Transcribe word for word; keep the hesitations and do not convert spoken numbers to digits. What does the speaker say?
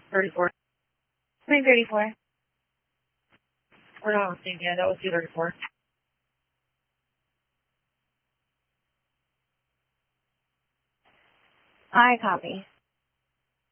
thirty-four. nine thirty-four. We're not on the same, yeah, that was two thirty-four. I copy.